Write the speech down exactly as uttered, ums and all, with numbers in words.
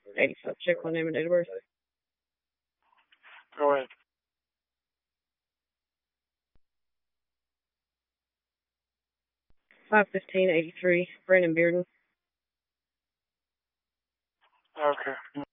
eighty-five. Check my name and date of birth. Go ahead. five fifteen eighty-three. Brandon Bearden. Okay.